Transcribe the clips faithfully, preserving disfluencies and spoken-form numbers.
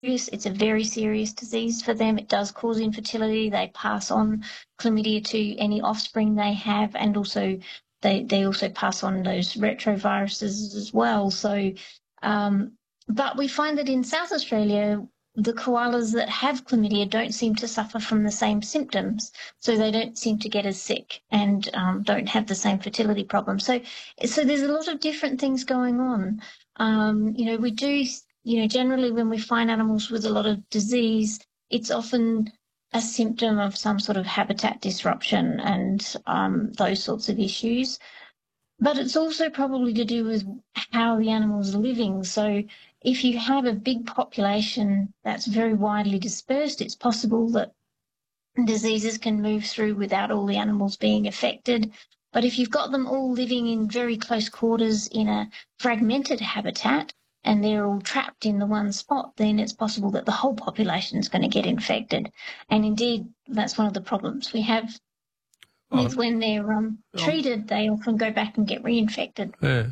It's a very serious disease for them. It does cause infertility. They pass on chlamydia to any offspring they have, and also they, they also pass on those retroviruses as well. So, um, but we find that in South Australia, the koalas that have chlamydia don't seem to suffer from the same symptoms, so they don't seem to get as sick and um, don't have the same fertility problems. So, so there's a lot of different things going on. Um, you know, we do. You know, generally when we find animals with a lot of disease, it's often a symptom of some sort of habitat disruption and um, those sorts of issues. But it's also probably to do with how the animals are living. So if you have a big population that's very widely dispersed, it's possible that diseases can move through without all the animals being affected. But if you've got them all living in very close quarters in a fragmented habitat, and they're all trapped in the one spot, then it's possible that the whole population is going to get infected. And indeed, that's one of the problems we have oh, is when they're um, treated, they often go back and get reinfected. Yeah.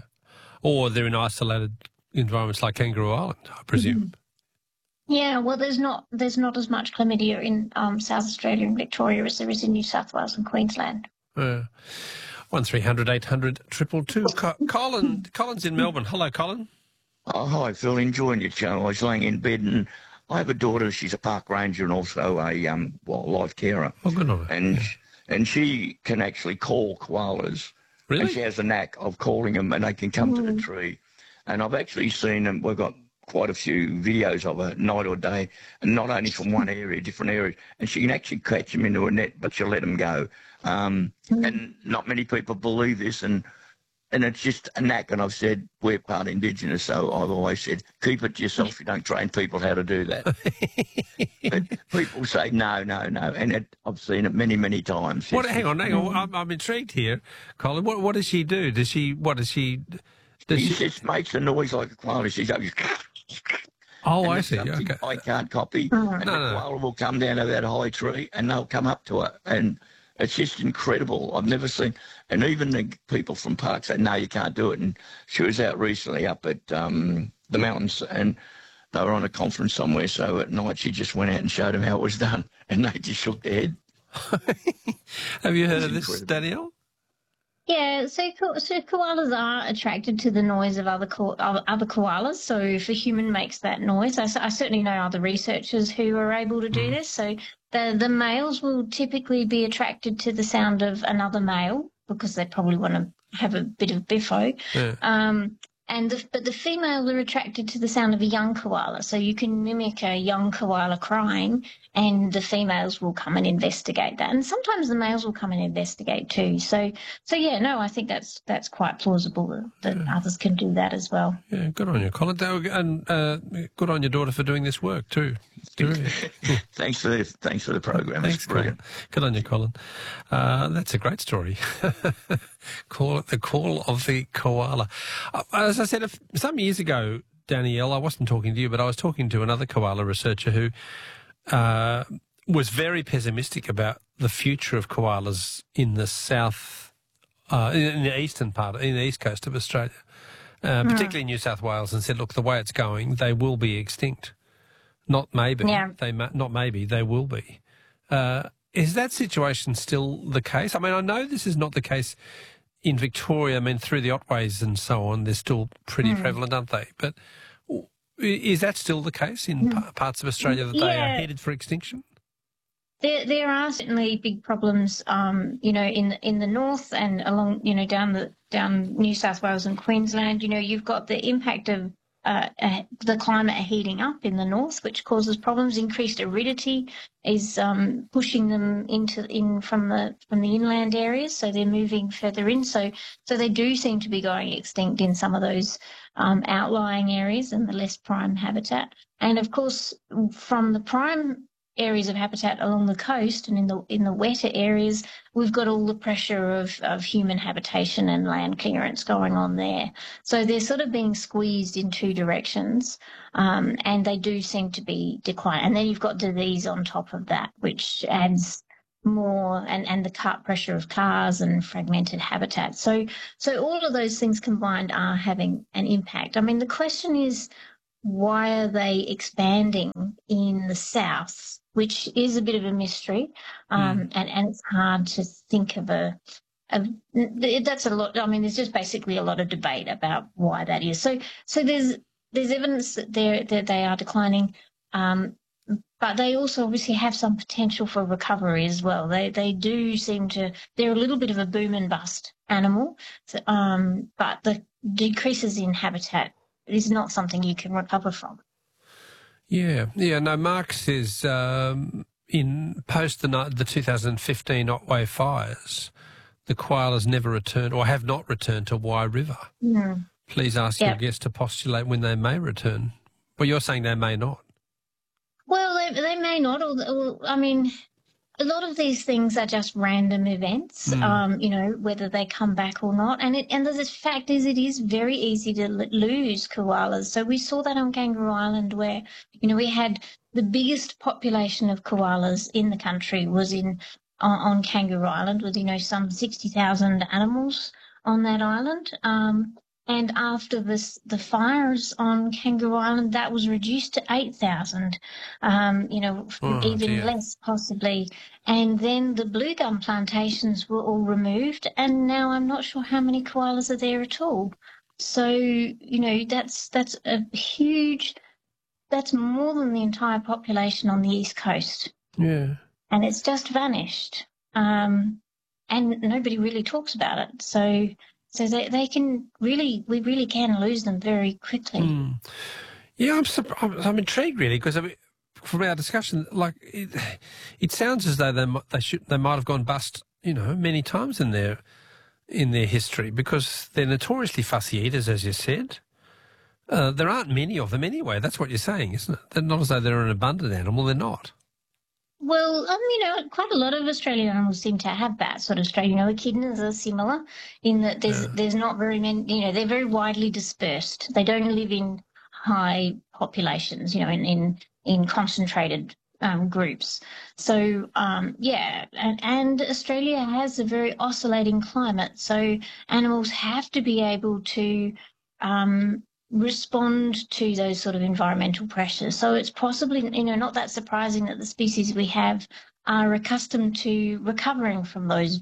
Or they're in isolated environments like Kangaroo Island, I presume. Mm-hmm. Yeah, well, there's not there's not as much chlamydia in um, South Australia and Victoria as there is in New South Wales and Queensland. Yeah. one three hundred eight hundred two two two. Co- Colin, Colin's in Melbourne. Hello, Colin. Oh, hi, Phil. Enjoying your channel. I was laying in bed and I have a daughter. She's a park ranger and also a um, wildlife carer. Oh, good on her. And, yeah. and she can actually call koalas. Really? And she has a knack of calling them and they can come mm. to the tree. And I've actually seen them. We've got quite a few videos of her, night or day, and not only from one area, different areas. And she can actually catch them into a net, but she'll let them go. Um, mm. And not many people believe this. And And it's just a knack, and I've said we're part Indigenous, so I've always said keep it to yourself. You don't train people how to do that. But people say no, no, no, and it, I've seen it many, many times. What? Hang on, hang on. I'm, I'm intrigued here, Colin. What? What does she do? Does she? What does she? Does she, she just makes a noise like a koala. She goes. Oh, I see. Okay. I can't copy. Oh. And no, the no. koala will come down to that high tree, and they'll come up to her, and it's just incredible. I've never seen, and even the people from parks say, no, you can't do it. And she was out recently up at um, the mountains, and they were on a conference somewhere, so at night she just went out and showed them how it was done, and they just shook their head. Have you heard of this, incredible. Danielle? Yeah, so, so koalas are attracted to the noise of other ko- other koalas. So if a human makes that noise, I, I certainly know other researchers who are able to do Mm. this. So the, the males will typically be attracted to the sound of another male because they probably want to have a bit of biffo. Yeah. Um, and the, but the females are attracted to the sound of a young koala. So you can mimic a young koala crying, and the females will come and investigate that. And sometimes the males will come and investigate too. So, so yeah, no, I think that's that's quite plausible that, that Yeah. others can do that as well. Yeah, good on you, Colin. And uh, good on your daughter for doing this work too. thanks for the, thanks for the program. Thanks, it's brilliant. Colin. Good on you, Colin. Uh, that's a great story. Call it the call of the koala. Uh, as I said if, some years ago, Danielle, I wasn't talking to you, but I was talking to another koala researcher who uh, was very pessimistic about the future of koalas in the south, uh, in the eastern part, in the east coast of Australia, uh, particularly in New South Wales, and said, look, the way it's going, they will be extinct. Not maybe. Yeah. They ma- not maybe. They will be. Uh, is that situation still the case? I mean, I know this is not the case in Victoria. I mean, through the Otways and so on, they're still pretty mm. prevalent, aren't they? But is that still the case in mm. p- parts of Australia that yeah. they are headed for extinction? There, there are certainly big problems, um, you know, in in the north and along, you know, down the down New South Wales and Queensland. You know, you've got the impact of Uh, uh, the climate heating up in the north, which causes problems. Increased aridity is um, pushing them into in from the from the inland areas, so they're moving further in. So, so they do seem to be going extinct in some of those um, outlying areas and the less prime habitat. And of course, from the prime areas of habitat along the coast and in the in the wetter areas, we've got all the pressure of, of human habitation and land clearance going on there. So they're sort of being squeezed in two directions, um, and they do seem to be declining. And then you've got disease on top of that, which adds more, and, and the car pressure of cars and fragmented habitat. So, so all of those things combined are having an impact. I mean, the question is, why are they expanding in the south, which is a bit of a mystery, um, mm. and, and it's hard to think of a, a that's a lot. I mean, there's just basically a lot of debate about why that is. So, so there's there's evidence that they that they are declining, um, but they also obviously have some potential for recovery as well. They they do seem to they're a little bit of a boom and bust animal, so, um, but the decreases in habitat is not something you can recover from. Yeah, yeah. No, Mark says um, in post the the two thousand fifteen Otway fires, the koalas never returned or have not returned to Wye River. Mm. Please ask yeah. your guest to postulate when they may return. Well, you're saying they may not. Well, they, they may not. Or, or, I mean, a lot of these things are just random events, mm. um, you know, whether they come back or not. And it, and the fact is it is very easy to l- lose koalas. So we saw that on Kangaroo Island where, you know, we had the biggest population of koalas in the country was in on, on Kangaroo Island with, you know, some sixty thousand animals on that island. Um, and after this, the fires on Kangaroo Island, that was reduced to eight thousand, um, you know, oh, even dear. less possibly. And then the blue gum plantations were all removed, and now I'm not sure how many koalas are there at all. So, you know, that's that's a huge, that's more than the entire population on the East Coast. Yeah. And it's just vanished. Um, and nobody really talks about it. So so they, they can really, we really can lose them very quickly. Mm. Yeah, I'm, I'm, I'm intrigued really because I mean, from our discussion, like it, it sounds as though they they should they might have gone bust, you know, many times in their in their history because they're notoriously fussy eaters, as you said. Uh, there aren't many of them anyway. That's what you're saying, isn't it? They're not as though they're an abundant animal. They're not. Well, um, you know, quite a lot of Australian animals seem to have that sort of strain. You know, echidnas are similar in that there's Yeah. there's not very many. You know, they're very widely dispersed. They don't live in high populations. You know, in in, in concentrated um, groups. So, um, yeah, and, and Australia has a very oscillating climate. So animals have to be able to um, respond to those sort of environmental pressures. So it's possibly, you know, not that surprising that the species we have are accustomed to recovering from those,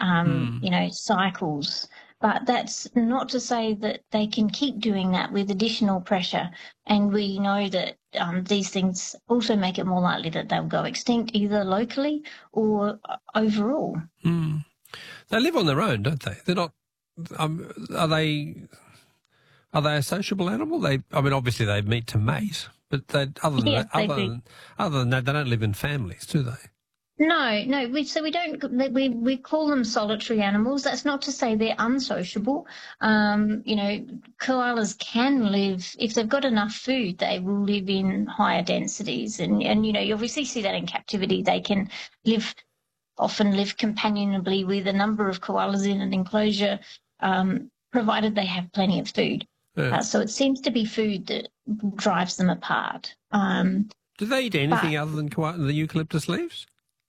um, Mm. you know, cycles. But that's not to say that they can keep doing that with additional pressure. And we know that um, these things also make it more likely that they'll go extinct either locally or overall. Mm. They live on their own, don't they? They're not. Um, are they? Are they a sociable animal? They. I mean, obviously they meet to mate, but they. Other than Yes, that, they other do. than other than that, they don't live in families, do they? No, no. We, so we don't. We we call them solitary animals. That's not to say they're unsociable. Um, you know, koalas can live if they've got enough food. They will live in higher densities, and and you know, you obviously see that in captivity. They can live, often live companionably with a number of koalas in an enclosure, um, provided they have plenty of food. Yeah. Uh, so it seems to be food that drives them apart. Um, Do they eat anything but- other than koala, the eucalyptus leaves?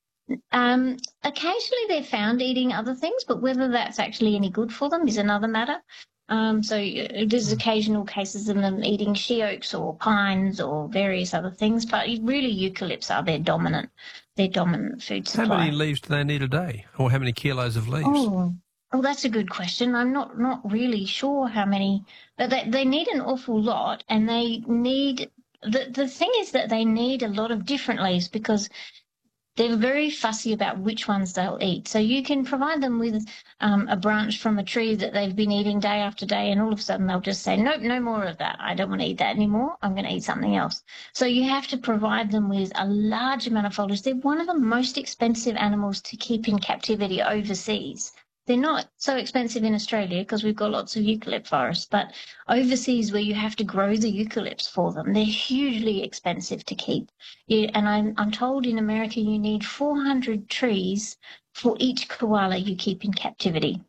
Um, occasionally they're found eating other things, but whether that's actually any good for them is another matter. Um, so uh, there's occasional cases of them eating she oaks or pines or various other things, but really eucalypts are their dominant, their dominant food supply. How many leaves do they need a day, or how many kilos of leaves? Oh, oh, that's a good question. I'm not not really sure how many, but they they need an awful lot, and they need the the thing is that they need a lot of different leaves because they're very fussy about which ones they'll eat. So you can provide them with um, a branch from a tree that they've been eating day after day, and all of a sudden they'll just say, nope, no more of that. I don't want to eat that anymore. I'm going to eat something else. So you have to provide them with a large amount of foliage. They're one of the most expensive animals to keep in captivity overseas. They're not so expensive in Australia because we've got lots of eucalypt forests, but overseas where you have to grow the eucalypts for them, they're hugely expensive to keep. You, and I'm, I'm told in America you need four hundred trees for each koala you keep in captivity.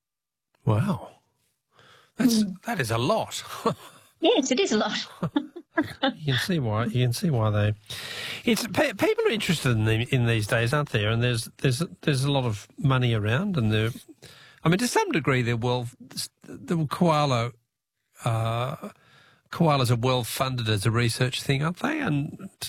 Wow, that's Mm. that is a lot. Yes, it is a lot. You can see why. You can see why they. It's pe- people are interested in them in these days, aren't there? And there's there's there's a lot of money around, and there. I mean, to some degree, there will the koala uh, koalas are well funded as a research thing, aren't they? And